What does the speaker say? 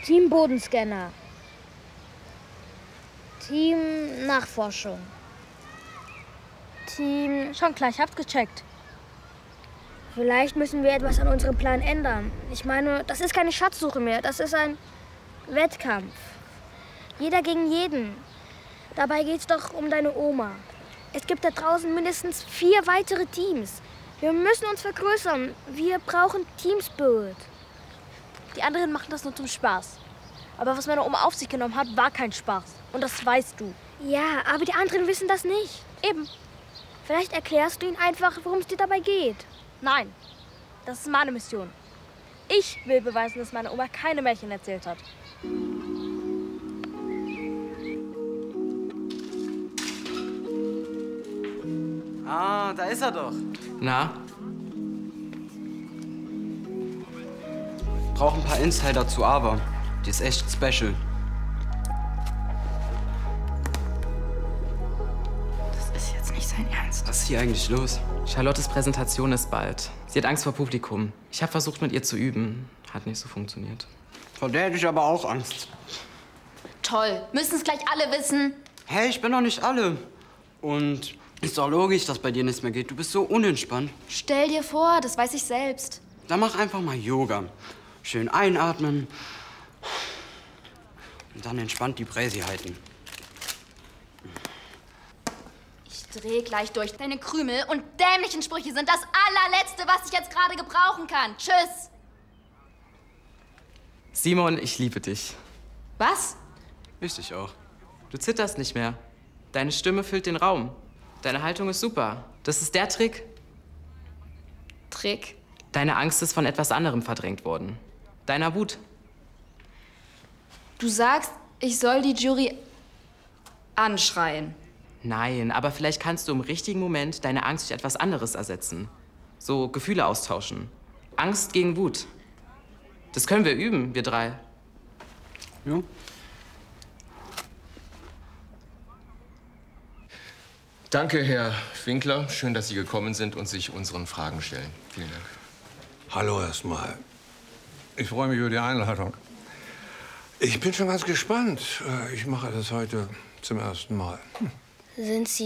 Team Bodenscanner. Team Nachforschung. Team... Schon klar, ich hab's gecheckt. Vielleicht müssen wir etwas an unserem Plan ändern. Ich meine, das ist keine Schatzsuche mehr. Das ist ein Wettkampf. Jeder gegen jeden. Dabei geht's doch um deine Oma. Es gibt da draußen mindestens 4 weitere Teams. Wir müssen uns vergrößern. Wir brauchen Team Spirit. Die anderen machen das nur zum Spaß. Aber was meine Oma auf sich genommen hat, war kein Spaß. Und das weißt du. Ja, aber die anderen wissen das nicht. Eben. Vielleicht erklärst du ihnen einfach, worum es dir dabei geht. Nein, das ist meine Mission. Ich will beweisen, dass meine Oma keine Märchen erzählt hat. Ah, da ist er doch. Na? Brauch ein paar Insider zu Ava. Die ist echt special. Das ist jetzt nicht sein Ernst. Was ist hier eigentlich los? Charlottes Präsentation ist bald. Sie hat Angst vor Publikum. Ich habe versucht, mit ihr zu üben. Hat nicht so funktioniert. Vor der hätte ich aber auch Angst. Toll. Müssen es gleich alle wissen? Hey, ich bin doch nicht alle. Und ist doch logisch, dass bei dir nichts mehr geht. Du bist so unentspannt. Stell dir vor, das weiß ich selbst. Dann mach einfach mal Yoga. Schön einatmen. Und dann entspannt die Präsi halten. Ich dreh gleich durch. Deine Krümel und dämlichen Sprüche sind das allerletzte, was ich jetzt gerade gebrauchen kann. Tschüss. Simon, ich liebe dich. Was? Ich dich auch. Du zitterst nicht mehr. Deine Stimme füllt den Raum. Deine Haltung ist super. Das ist der Trick. Trick? Deine Angst ist von etwas anderem verdrängt worden. Deiner Wut. Du sagst, ich soll die Jury anschreien. Nein, aber vielleicht kannst du im richtigen Moment deine Angst durch etwas anderes ersetzen. So Gefühle austauschen. Angst gegen Wut. Das können wir üben, wir 3. Ja. Danke, Herr Winkler. Schön, dass Sie gekommen sind und sich unseren Fragen stellen. Vielen Dank. Hallo erstmal. Ich freue mich über die Einladung. Ich bin schon ganz gespannt. Ich mache das heute zum ersten Mal. Sind Sie